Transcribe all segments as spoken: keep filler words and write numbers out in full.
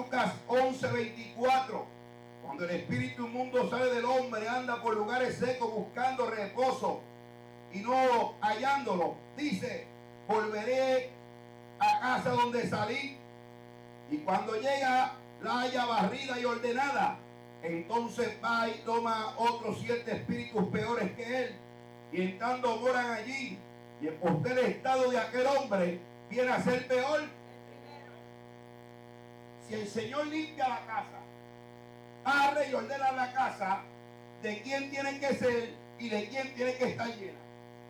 Lucas once veinticuatro. Cuando el espíritu inmundo sale del hombre, anda por lugares secos buscando reposo y no hallándolo. Dice: volveré a casa donde salí, y cuando llega la haya barrida y ordenada. Entonces va y toma otros siete espíritus peores que él, y entrando moran allí. Y el postrer estado de aquel hombre viene a ser peor. Si el Señor limpia la casa, barre y ordena la casa, ¿de quién tiene que ser y de quién tiene que estar llena?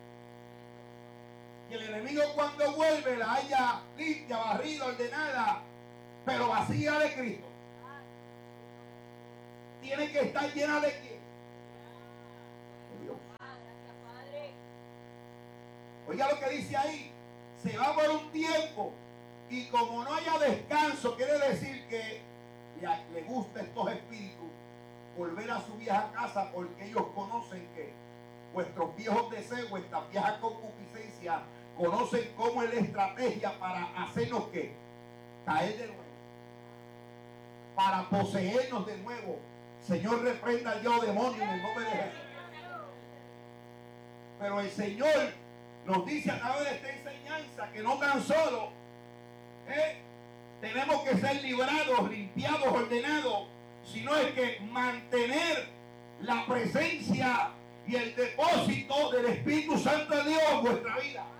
Y el enemigo, cuando vuelve, la haya limpia, barrida, ordenada, pero vacía de Cristo. Tiene que estar llena de quién? De Dios. Oiga lo que dice ahí: se va por un tiempo, y como no haya descanso, quiere decir que le, le gusta a estos espíritus volver a su vieja casa, porque ellos conocen que vuestros viejos deseos, vuestras viejas concupiscencias, conocen cómo es la estrategia para hacernos que caer de nuevo, para poseernos de nuevo. Señor, reprenda al yo demonio en el nombre de Jesús. Pero el Señor nos dice a través de esta enseñanza que no tan solo ¿eh? tenemos que ser librados, limpiados, ordenados, sino es que mantener la presencia y el depósito del Espíritu Santo de Dios en vuestra vida.